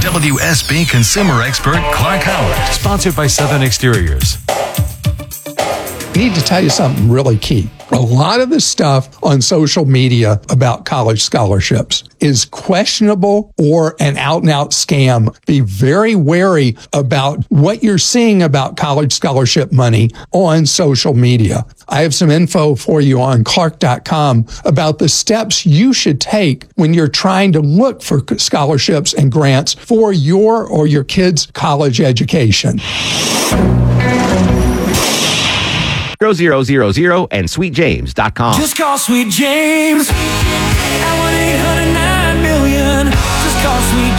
WSB consumer expert Clark Howard. Sponsored by Southern Exteriors. I need to tell you something really key. A lot of the stuff on social media about college scholarships is questionable or an out-and-out scam. Be very wary about what you're seeing about college scholarship money on social media. I have some info for you on Clark.com about the steps you should take when you're trying to look for scholarships and grants for your or your kids' college education. 0000 and SweetJames.com. Just call Sweet James at 1-800-9-million. Just call Sweet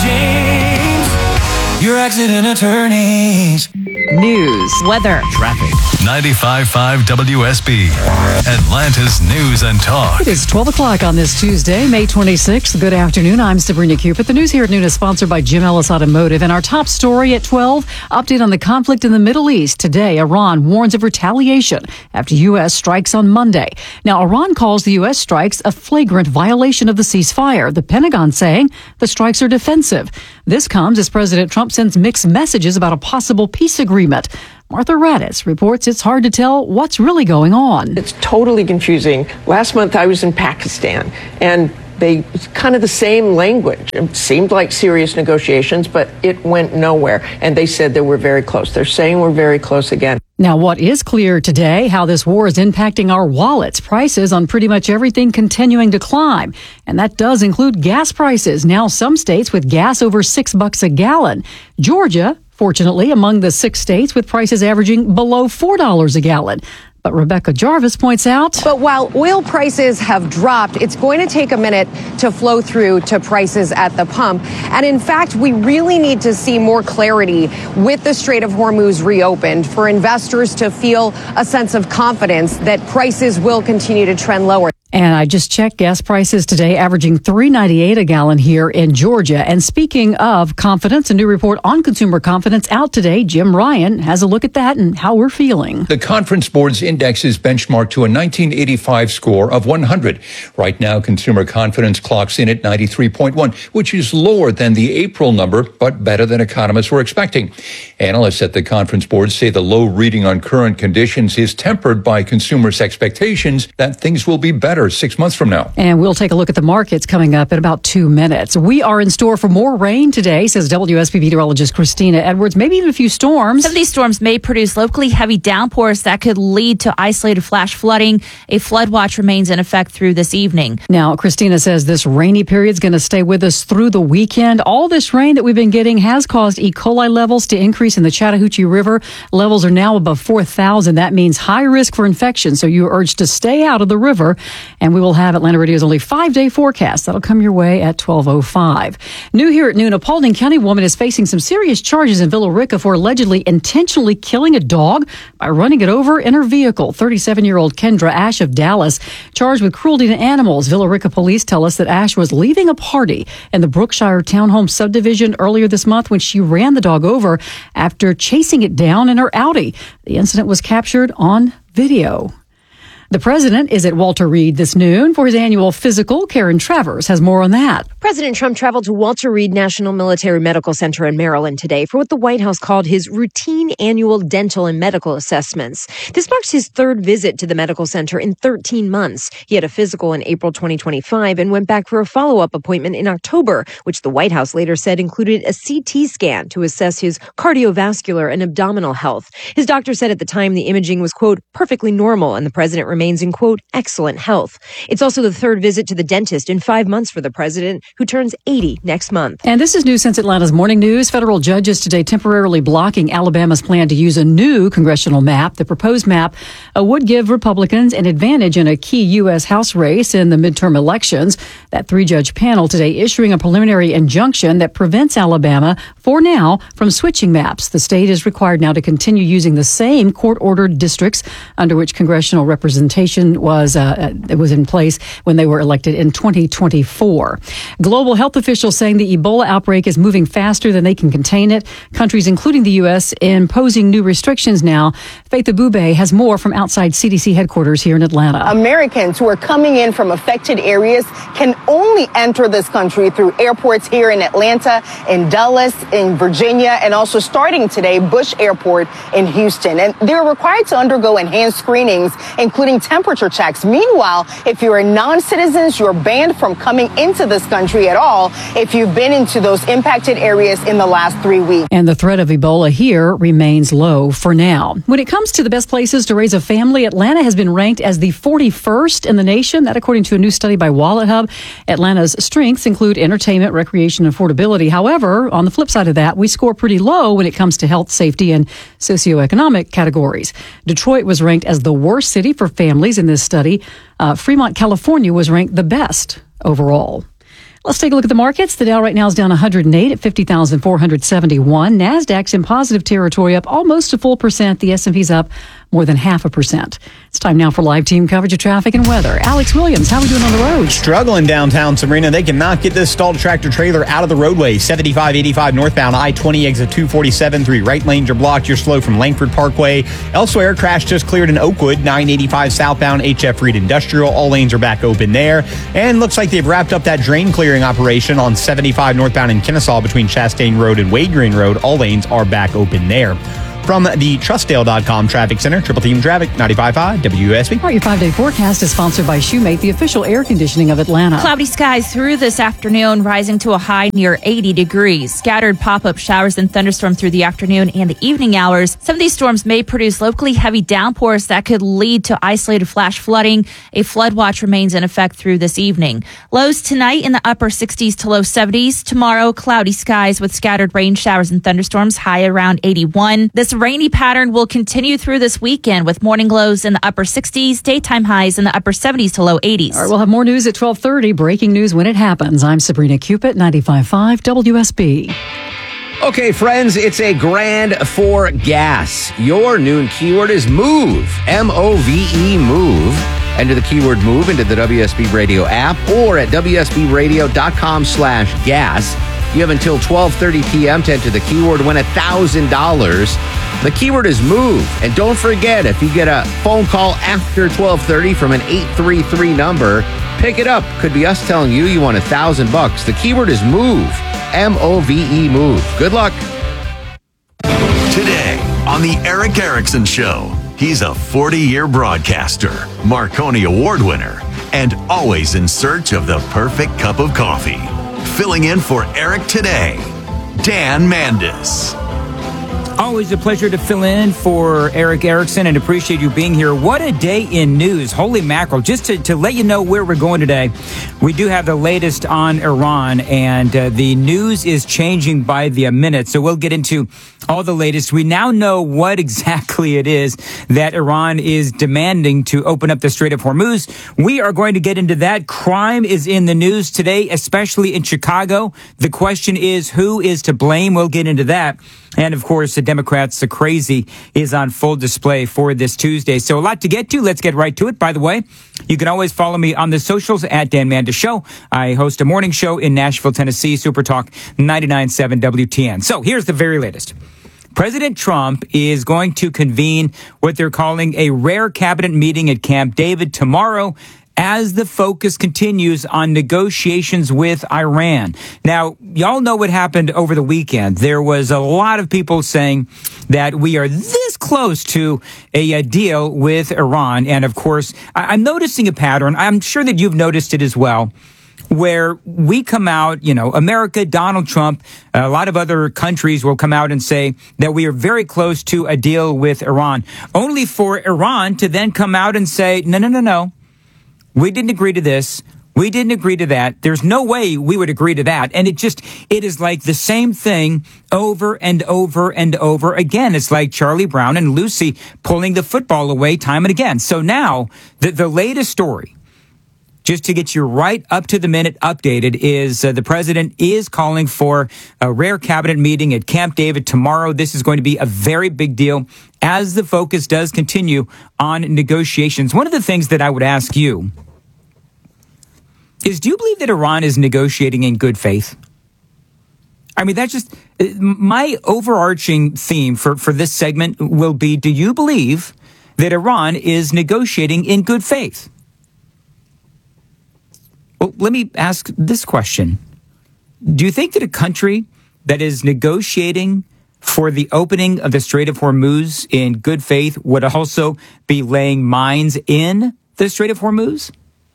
James, your accident attorneys. News, weather, Traffic. 95.5 WSB, Atlanta's News and Talk. It is 12 o'clock on this Tuesday, May 26th. Good afternoon. I'm Sabrina Cupid. The news here at noon is sponsored by Jim Ellis Automotive. And our top story at 12, update on the conflict in the Middle East. Today, Iran warns of retaliation after U.S. strikes on Monday. Now, Iran calls the U.S. strikes a flagrant violation of the ceasefire. The Pentagon saying the strikes are defensive. This comes as President Trump sends mixed messages about a possible peace agreement. Martha Raddatz reports it's hard to tell what's really going on. It's totally confusing. Last month I was in Pakistan, and it's kind of the same language. It seemed like serious negotiations, but it went nowhere. And they said they were very close. They're saying we're very close again. Now, what is clear today, how this war is impacting our wallets. Prices on pretty much everything continuing to climb. And that does include gas prices. Now, some states with gas over $6 a gallon. Georgia, fortunately, among the 6 states with prices averaging below $4 a gallon. But Rebecca Jarvis points out. But while oil prices have dropped, it's going to take a minute to flow through to prices at the pump. And in fact, we really need to see more clarity with the Strait of Hormuz reopened for investors to feel a sense of confidence that prices will continue to trend lower. And I just checked gas prices today, averaging $3.98 a gallon here in Georgia. And speaking of confidence, a new report on consumer confidence out today. Jim Ryan has a look at that and how we're feeling. The Conference Board's index is benchmarked to a 1985 score of 100. Right now, consumer confidence clocks in at 93.1, which is lower than the April number, but better than economists were expecting. Analysts at the Conference Board say the low reading on current conditions is tempered by consumers' expectations that things will be better 6 months from now. And we'll take a look at the markets coming up in about 2 minutes. We are in store for more rain today, says WSB meteorologist Christina Edwards. Maybe even a few storms. Some of these storms may produce locally heavy downpours that could lead to isolated flash flooding. A flood watch remains in effect through this evening. Now, Christina says this rainy period is going to stay with us through the weekend. All this rain that we've been getting has caused E. coli levels to increase in the Chattahoochee River. Levels are now above 4,000. That means high risk for infection. So you are urged to stay out of the river. And we will have Atlanta Radio's only 5-day forecast. That'll come your way at 12:05. New here at noon, a Paulding County woman is facing some serious charges in Villa Rica for allegedly intentionally killing a dog by running it over in her vehicle. 37-year-old Kendra Ash of Dallas, charged with cruelty to animals. Villa Rica police tell us that Ash was leaving a party in the Brookshire Townhome subdivision earlier this month when she ran the dog over after chasing it down in her Audi. The incident was captured on video. The president is at Walter Reed this noon for his annual physical. Karen Travers has more on that. President Trump traveled to Walter Reed National Military Medical Center in Maryland today for what the White House called his routine annual dental and medical assessments. This marks his third visit to the medical center in 13 months. He had a physical in April 2025 and went back for a follow-up appointment in October, which the White House later said included a CT scan to assess his cardiovascular and abdominal health. His doctor said at the time the imaging was, quote, perfectly normal, and the president remains in, quote, excellent health. It's also the third visit to the dentist in 5 months for the president, who turns 80 next month. And this is News Sense Atlanta's Morning News. Federal judges today temporarily blocking Alabama's plan to use a new congressional map. The proposed map would give Republicans an advantage in a key U.S. House race in the midterm elections. That 3-judge panel today issuing a preliminary injunction that prevents Alabama, for now, from switching maps. The state is required now to continue using the same court-ordered districts under which congressional representation was in place when they were elected in 2024. Global health officials saying the Ebola outbreak is moving faster than they can contain it. Countries, including the U.S., imposing new restrictions now. Faith Abube has more from outside CDC headquarters here in Atlanta. Americans who are coming in from affected areas can only enter this country through airports here in Atlanta, in Dulles, in Virginia, and also starting today, Bush Airport in Houston. And they're required to undergo enhanced screenings, including temperature checks. Meanwhile, if you're a non-citizen, you're banned from coming into this country at all if you've been into those impacted areas in the last 3 weeks. And the threat of Ebola here remains low for now. When it comes to the best places to raise a family, Atlanta has been ranked as the 41st in the nation. That according to a new study by Wallet Hub. Atlanta's strengths include entertainment, recreation, and affordability. However, on the flip side of that, we score pretty low when it comes to health, safety, and socioeconomic categories. Detroit was ranked as the worst city for families in this study. Fremont, California was ranked the best overall. Let's take a look at the markets. The Dow right now is down 108 at 50,471. NASDAQ's in positive territory, up almost a full percent. The S&P's up more than 0.5%. It's time now for live team coverage of traffic and weather. Alex Williams, how are we doing on the road? Struggling downtown, Sabrina. They cannot get this stalled tractor trailer out of the roadway. 7585 northbound, I-20 exit 247. 3 right lanes are blocked. You're slow from Langford Parkway. Elsewhere, crash just cleared in Oakwood. 985 southbound, HF Reed Industrial. All lanes are back open there. And looks like they've wrapped up that drain clearing operation on 75 northbound in Kennesaw between Chastain Road and Wade Green Road. All lanes are back open there. From the Trustdale.com Traffic Center, Triple Team Traffic, 95.5 WSB. All right, your 5-day forecast is sponsored by Shoemate, the official air conditioning of Atlanta. Cloudy skies through this afternoon, rising to a high near 80 degrees. Scattered pop-up showers and thunderstorms through the afternoon and the evening hours. Some of these storms may produce locally heavy downpours that could lead to isolated flash flooding. A flood watch remains in effect through this evening. Lows tonight in the upper 60s to low 70s. Tomorrow, cloudy skies with scattered rain showers and thunderstorms, high around 81. This rainy pattern will continue through this weekend with morning lows in the upper 60s, daytime highs in the upper 70s to low 80s. All right, we'll have more news at 12:30. Breaking news when it happens. I'm Sabrina Cupid, 95.5 WSB. Okay, friends, it's a grand for gas. Your noon keyword is MOVE. M-O-V-E, MOVE. Enter the keyword MOVE into the WSB Radio app or at WSBradio.com/gas. You have until 12:30 p.m. to enter the keyword, win $1,000. The keyword is MOVE. And don't forget, if you get a phone call after 12:30 from an 833 number, pick it up. Could be us telling you you won $1,000. The keyword is MOVE. M-O-V-E, MOVE. Good luck. Today on the Eric Erickson Show, he's a 40-year broadcaster, Marconi Award winner, and always in search of the perfect cup of coffee. Filling in for Eric today, Dan Mandis. Always a pleasure to fill in for Eric Erickson and appreciate you being here. What a day in news. Holy mackerel. Just to let you know where we're going today, we do have the latest on Iran, and the news is changing by the minute. So we'll get into all the latest. We now know what exactly it is that Iran is demanding to open up the Strait of Hormuz. We are going to get into that. Crime is in the news today, especially in Chicago. The question is, who is to blame? We'll get into that. And, of course, the Democrats, the crazy, is on full display for this Tuesday. So a lot to get to. Let's get right to it. By the way, you can always follow me on the socials at Dan Mandis Show. I host a morning show in Nashville, Tennessee, Super Talk 99.7 WTN. So here's the very latest. President Trump is going to convene what they're calling a rare cabinet meeting at Camp David tomorrow, as the focus continues on negotiations with Iran. Now, y'all know what happened over the weekend. There was a lot of people saying that we are this close to a deal with Iran. And of course, I'm noticing a pattern. I'm sure that you've noticed it as well, where we come out, you know, America, Donald Trump, a lot of other countries will come out and say that we are very close to a deal with Iran, only for Iran to then come out and say, no. We didn't agree to this. We didn't agree to that. There's no way we would agree to that. And it is like the same thing over and over and over again. It's like Charlie Brown and Lucy pulling the football away time and again. So now the latest story, just to get you right up to the minute updated, is the president is calling for a rare cabinet meeting at Camp David tomorrow. This is going to be a very big deal as the focus does continue on negotiations. One of the things that I would ask you do you believe that Iran is negotiating in good faith? I mean, that's just my overarching theme for this segment will be, do you believe that Iran is negotiating in good faith? Well, let me ask this question. Do you think that a country that is negotiating for the opening of the Strait of Hormuz in good faith would also be laying mines in the Strait of Hormuz?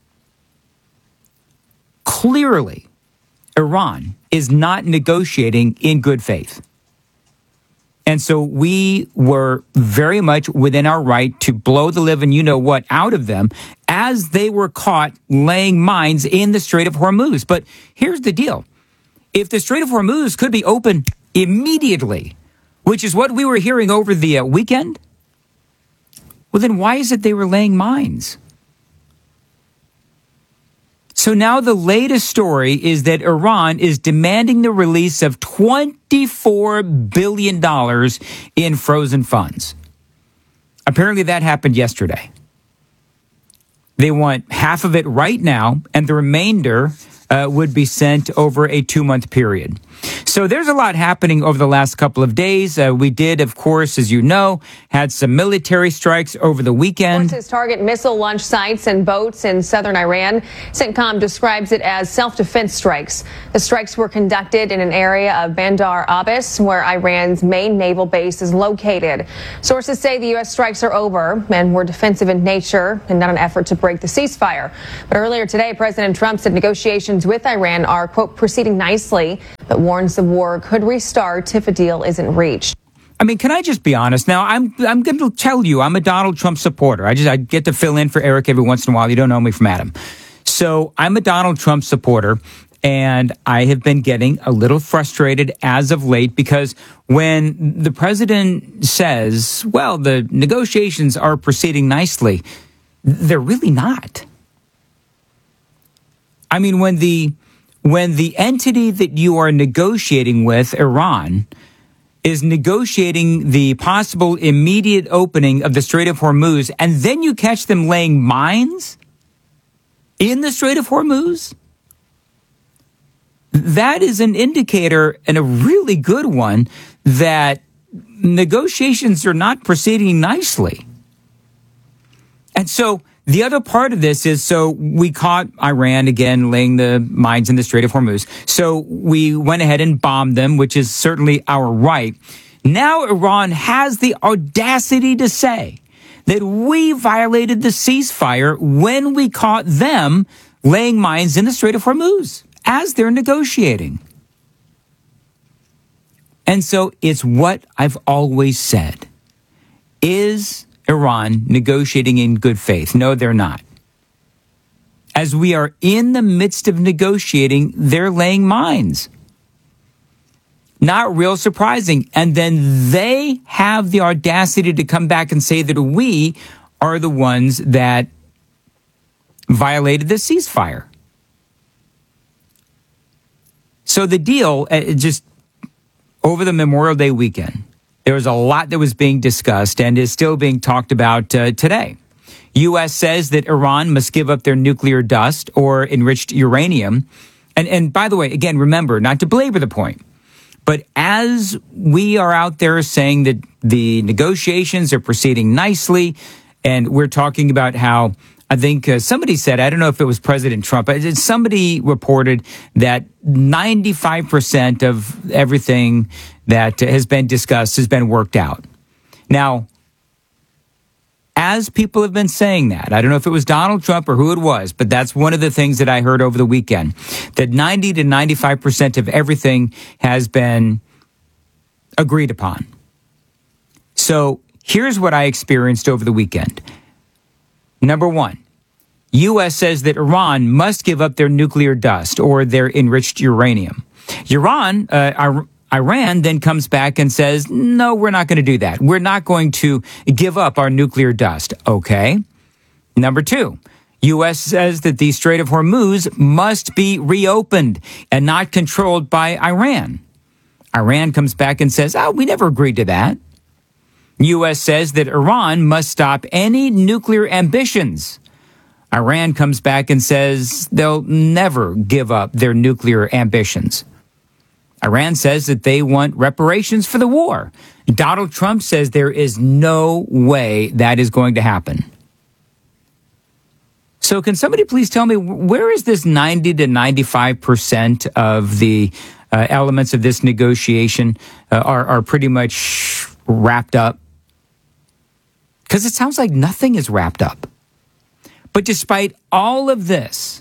Clearly, Iran is not negotiating in good faith. And so we were very much within our right to blow the living you-know-what out of them as they were caught laying mines in the Strait of Hormuz. But here's the deal. If the Strait of Hormuz could be open immediately, which is what we were hearing over the weekend, well, then why is it they were laying mines? So now the latest story is that Iran is demanding the release of $24 billion in frozen funds. Apparently that happened yesterday. They want half of it right now, and the remainder would be sent over a 2-month period. So there's a lot happening over the last couple of days. We did, of course, as you know, had some military strikes over the weekend. Forces target missile launch sites and boats in southern Iran. CENTCOM describes it as self-defense strikes. The strikes were conducted in an area of Bandar Abbas, where Iran's main naval base is located. Sources say the U.S. strikes are over and were defensive in nature and not an effort to break the ceasefire. But earlier today, President Trump said negotiations with Iran are, quote, proceeding nicely, but warns the war could restart if a deal isn't reached. I mean, can I just be honest? Now, I'm going to tell you, I'm a Donald Trump supporter. I get to fill in for Eric every once in a while. You don't know me from Adam. So I'm a Donald Trump supporter, and I have been getting a little frustrated as of late because when the president says, well, the negotiations are proceeding nicely, they're really not. I mean, when the entity that you are negotiating with, Iran, is negotiating the possible immediate opening of the Strait of Hormuz, and then you catch them laying mines in the Strait of Hormuz, that is an indicator, and a really good one, that negotiations are not proceeding nicely. And so the other part of this is, so we caught Iran again laying the mines in the Strait of Hormuz. So we went ahead and bombed them, which is certainly our right. Now Iran has the audacity to say that we violated the ceasefire when we caught them laying mines in the Strait of Hormuz as they're negotiating. And so it's what I've always said. Is Iran negotiating in good faith? No, they're not. As we are in the midst of negotiating, they're laying mines. Not real surprising. And then they have the audacity to come back and say that we are the ones that violated the ceasefire. So the deal, just over the Memorial Day weekend, there was a lot that was being discussed and is still being talked about today. U.S. says that Iran must give up their nuclear dust or enriched uranium. And by the way, again, remember, not to belabor the point, but as we are out there saying that the negotiations are proceeding nicely, and we're talking about how, I think somebody said, I don't know if it was President Trump, but somebody reported that 95% of everything that has been discussed has been worked out. Now, as people have been saying that, I don't know if it was Donald Trump or who it was, but that's one of the things that I heard over the weekend, that 90 to 95% of everything has been agreed upon. So here's what I experienced over the weekend. Number one, U.S. says that Iran must give up their nuclear dust or their enriched uranium. Iran then comes back and says, no, we're not going to do that. We're not going to give up our nuclear dust. Okay. Number two, U.S. says that the Strait of Hormuz must be reopened and not controlled by Iran. Iran comes back and says, we never agreed to that. U.S. says that Iran must stop any nuclear ambitions. Iran comes back and says they'll never give up their nuclear ambitions. Iran says that they want reparations for the war. Donald Trump says there is no way that is going to happen. So can somebody please tell me, where is this 90 to 95% of the elements of this negotiation are pretty much wrapped up? Because it sounds like nothing is wrapped up. But despite all of this,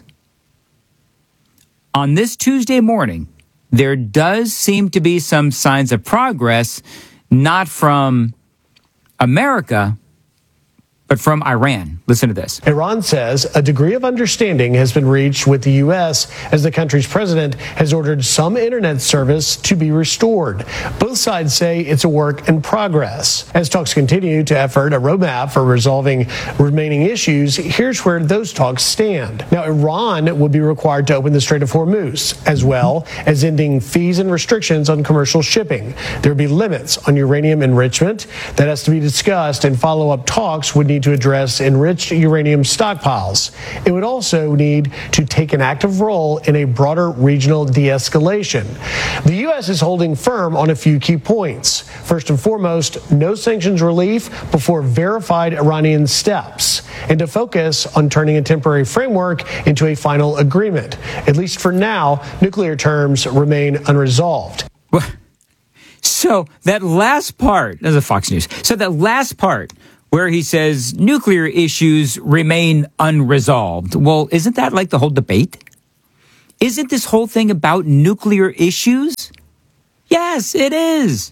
on this Tuesday morning, there does seem to be some signs of progress, not from America, but from Iran. Listen to this. Iran says a degree of understanding has been reached with the U.S. as the country's president has ordered some internet service to be restored. Both sides say it's a work in progress. As talks continue to effort a roadmap for resolving remaining issues, here's where those talks stand. Now, Iran would be required to open the Strait of Hormuz, as well as ending fees and restrictions on commercial shipping. There would be limits on uranium enrichment that has to be discussed, and follow-up talks would need to address enriched uranium stockpiles. It would also need to take an active role in a broader regional de-escalation. The U.S. is holding firm on a few key points. First and foremost, no sanctions relief before verified Iranian steps, and to focus on turning a temporary framework into a final agreement. At least for now, nuclear terms remain unresolved. So that last part, this is Fox News, so that last part where he says nuclear issues remain unresolved. Well, isn't that like the whole debate? Isn't this whole thing about nuclear issues? Yes, it is.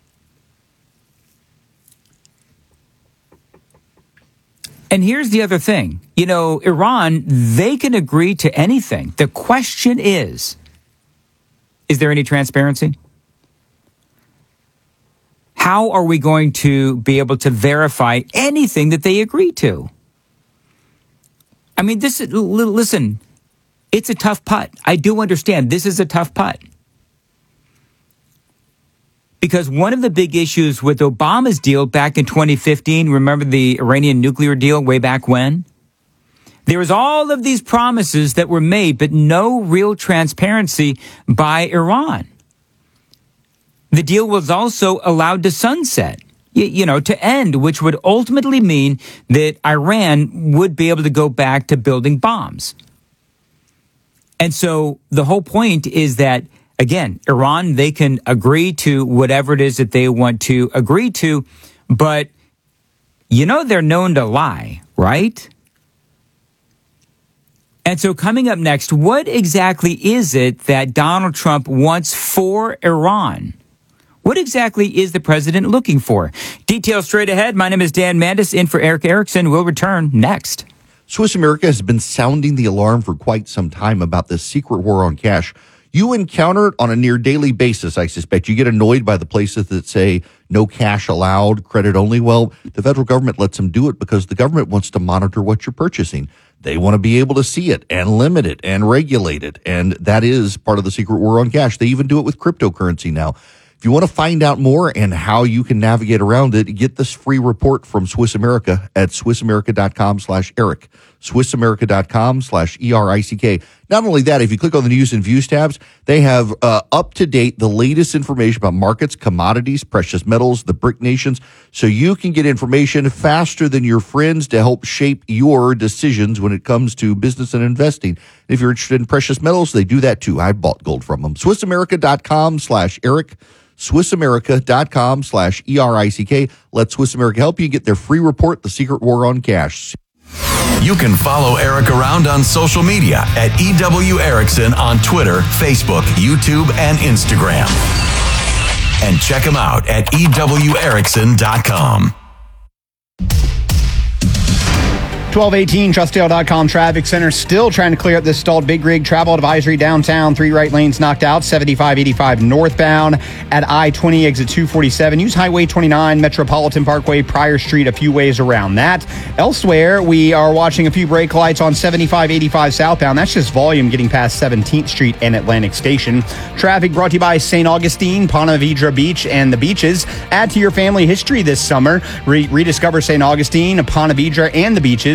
And here's the other thing. You know, Iran, they can agree to anything. The question is there any transparency? How are we going to be able to verify anything that they agree to? I mean, listen, it's a tough putt. I do understand this is a tough putt. Because one of the big issues with Obama's deal back in 2015, remember the Iranian nuclear deal way back when? There was all of these promises that were made, but no real transparency by Iran. The deal was also allowed to sunset, to end, which would ultimately mean that Iran would be able to go back to building bombs. And so the whole point is that, again, Iran, they can agree to whatever it is that they want to agree to, but they're known to lie, right? And so coming up next, what exactly is it that Donald Trump wants for Iran? What exactly is the president looking for? Details straight ahead. My name is Dan Mandis, in for Eric Erickson. We'll return next. Swiss America has been sounding the alarm for quite some time about this secret war on cash. You encounter it on a near daily basis, I suspect. You get annoyed by the places that say no cash allowed, credit only. Well, the federal government lets them do it because the government wants to monitor what you're purchasing. They want to be able to see it and limit it and regulate it. And that is part of the secret war on cash. They even do it with cryptocurrency now. If you want to find out more and how you can navigate around it, get this free report from Swiss America at SwissAmerica.com/Eric. SwissAmerica.com/ERICK. Not only that, if you click on the News and Views tabs, they have up to date the latest information about markets, commodities, precious metals, the BRIC nations, so you can get information faster than your friends to help shape your decisions when it comes to business and investing. If you're interested in precious metals, they do that too. I bought gold from them. SwissAmerica.com/Eric. SwissAmerica.com/ERICK. Let Swiss America help you get their free report, The Secret War on Cash. You can follow Eric around on social media at EW Erickson on Twitter, Facebook, YouTube, and Instagram. And check him out at EWErickson.com. 1218 Trustdale.com traffic center still trying to clear up this stalled big rig travel advisory downtown. 3 right lanes knocked out. 75-85 northbound at I-20 exit 247. Use Highway 29, Metropolitan Parkway, Pryor Street, a few ways around that. Elsewhere, we are watching a few brake lights on 75-85 southbound. That's just volume getting past 17th Street and Atlantic Station. Traffic brought to you by St. Augustine, Ponte Vedra Beach, and the beaches. Add to your family history this summer. Rediscover St. Augustine, Ponte Vedra, and the beaches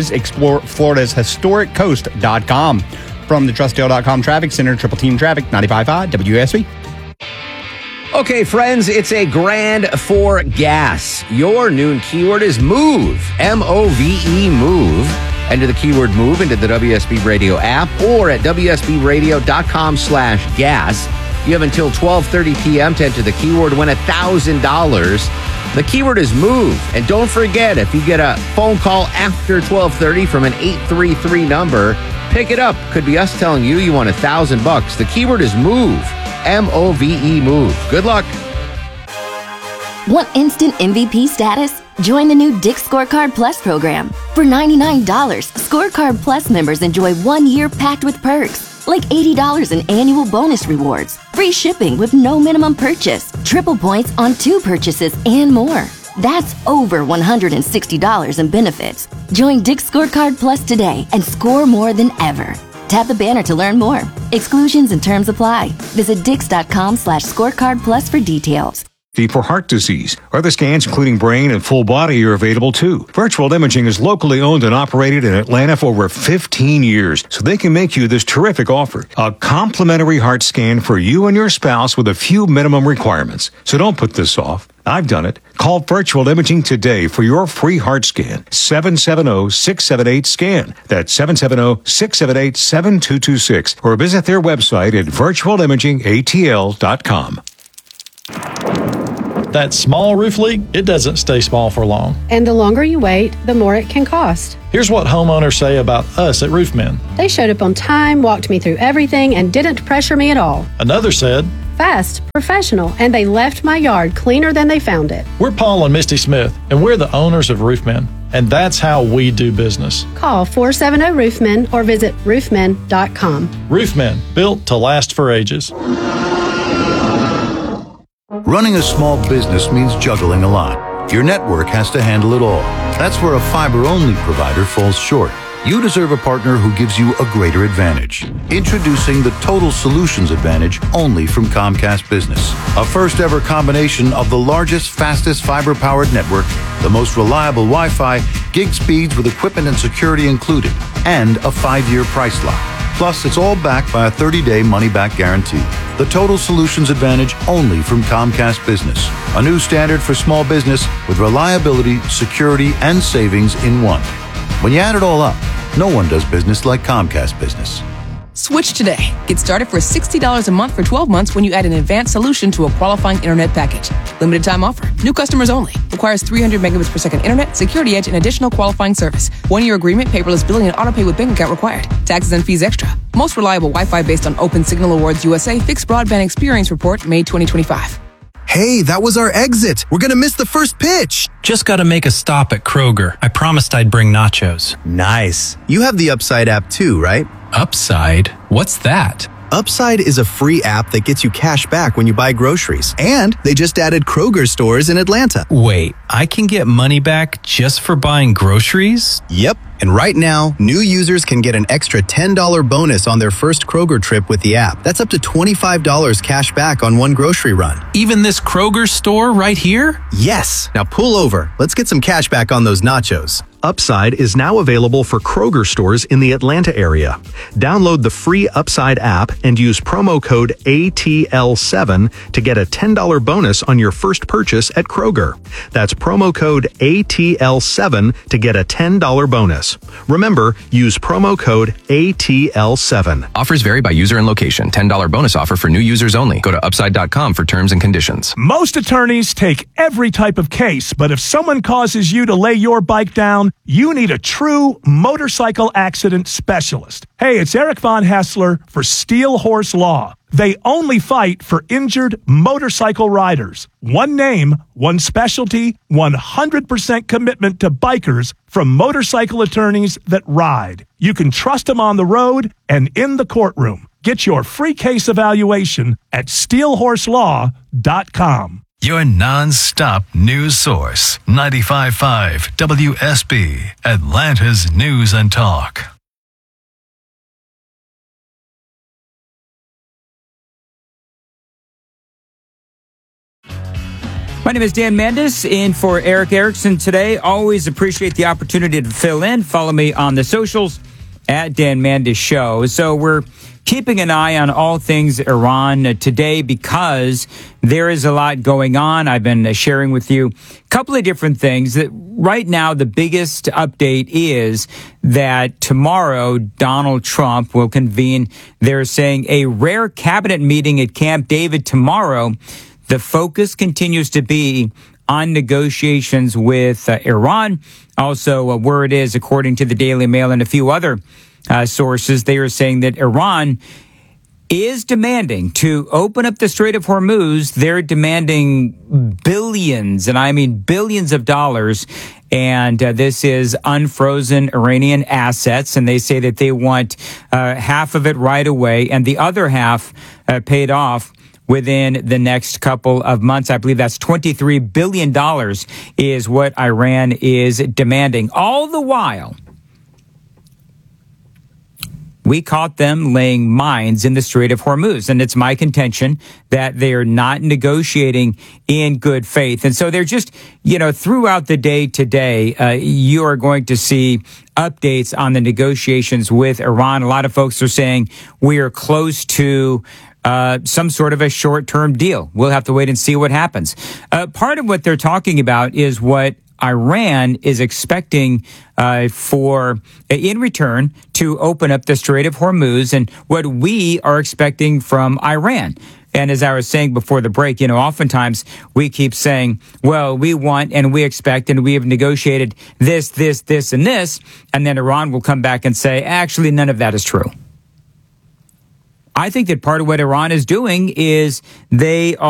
cruise. Explore Florida's historic coast.com. From the Trustdale.com Traffic Center, Triple Team Traffic, 95.5 WSB. Okay, friends, it's a grand for gas. Your noon keyword is MOVE. M-O-V-E, MOVE. Enter the keyword MOVE into the WSB Radio app or at WSBradio.com/gas. You have until 12:30 p.m. to enter the keyword, win $1,000. The keyword is MOVE. And don't forget, if you get a phone call after 12:30 from an 833 number, pick it up. Could be us telling you you won $1,000. The keyword is MOVE. M-O-V-E, MOVE. Good luck. Want instant MVP status? Join the new Dick's Scorecard Plus program. For $99, Scorecard Plus members enjoy 1 year packed with perks, like $80 in annual bonus rewards, free shipping with no minimum purchase, triple points on 2 purchases, and more. That's over $160 in benefits. Join Dick's Scorecard Plus today and score more than ever. Tap the banner to learn more. Exclusions and terms apply. Visit Dix.com/scorecard plus for details. For heart disease. Other scans, including brain and full body, are available too. Virtual Imaging is locally owned and operated in Atlanta for over 15 years, so they can make you this terrific offer. A complimentary heart scan for you and your spouse with a few minimum requirements. So don't put this off. I've done it. Call Virtual Imaging today for your free heart scan. 770-678-SCAN. That's 770-678-7226. Or visit their website at virtualimagingatl.com. That small roof leak, it doesn't stay small for long. And the longer you wait, the more it can cost. Here's what homeowners say about us at Roofmen. They showed up on time, walked me through everything, and didn't pressure me at all. Another said, fast, professional, and they left my yard cleaner than they found it. We're Paul and Misty Smith, and we're the owners of Roofmen. And that's how we do business. Call 470-ROOFMEN or visit roofmen.com. Roofmen, built to last for ages. Running a small business means juggling a lot. Your network has to handle it all. That's where a fiber-only provider falls short. You deserve a partner who gives you a greater advantage. Introducing the Total Solutions Advantage only from Comcast Business. A first-ever combination of the largest, fastest fiber-powered network, the most reliable Wi-Fi, gig speeds with equipment and security included, and a 5-year price lock. Plus, it's all backed by a 30-day money-back guarantee. The Total Solutions Advantage only from Comcast Business. A new standard for small business with reliability, security, and savings in one. When you add it all up, no one does business like Comcast Business. Switch today. Get started for $60 a month for 12 months when you add an advanced solution to a qualifying internet package. Limited time offer. New customers only. Requires 300 megabits per second internet, security edge, and additional qualifying service. 1-year agreement, paperless billing, and autopay with bank account required. Taxes and fees extra. Most reliable Wi-Fi based on Open Signal Awards USA Fixed Broadband Experience Report, May 2025. Hey, that was our exit. We're going to miss the first pitch. Just got to make a stop at Kroger. I promised I'd bring nachos. Nice. You have the Upside app too, right? Upside? What's that? Upside is a free app that gets you cash back when you buy groceries. And they just added Kroger stores in Atlanta. Wait, I can get money back just for buying groceries? Yep. And right now, new users can get an extra $10 bonus on their first Kroger trip with the app. That's up to $25 cash back on one grocery run. Even this Kroger store right here? Yes. Now pull over. Let's get some cash back on those nachos. Upside is now available for Kroger stores in the Atlanta area. Download the free Upside app and use promo code ATL7 to get a $10 bonus on your first purchase at Kroger. That's promo code ATL7 to get a $10 bonus. Remember, use promo code ATL7. Offers vary by user and location. $10 bonus offer for new users only. Go to upside.com for terms and conditions. Most attorneys take every type of case, but if someone causes you to lay your bike down, you need a true motorcycle accident specialist. Hey, it's Eric Von Hassler for Steel Horse Law. They only fight for injured motorcycle riders. One name, one specialty, 100% commitment to bikers from motorcycle attorneys that ride. You can trust them on the road and in the courtroom. Get your free case evaluation at steelhorselaw.com. Your non-stop news source, 95.5 WSB, Atlanta's News and Talk. My name is Dan Mandis, in for Eric Erickson today. Always appreciate the opportunity to fill in. Follow me on the socials at Dan Mandis Show. So we're keeping an eye on all things Iran today because there is a lot going on. I've been sharing with you a couple of different things. Right now, the biggest update is that tomorrow Donald Trump will convene, they're saying, a rare cabinet meeting at Camp David tomorrow. The focus continues to be on negotiations with Iran. Also, where it is, according to the Daily Mail and a few other sources, they are saying that Iran is demanding to open up the Strait of Hormuz. They're demanding billions, and I mean billions of dollars. And this is unfrozen Iranian assets. And they say that they want half of it right away and the other half paid off within the next couple of months. I believe that's $23 billion is what Iran is demanding. All the while, we caught them laying mines in the Strait of Hormuz. And it's my contention that they are not negotiating in good faith. And so they're just, throughout the day today, you are going to see updates on the negotiations with Iran. A lot of folks are saying we are close to some sort of a short-term deal. We'll have to wait and see what happens. Part of what they're talking about is what Iran is expecting in return to open up the Strait of Hormuz and what we are expecting from Iran. And as I was saying before the break, oftentimes we keep saying, well, we want and we expect and we have negotiated this, and this. And then Iran will come back and say, actually, none of that is true. I think that part of what Iran is doing is they are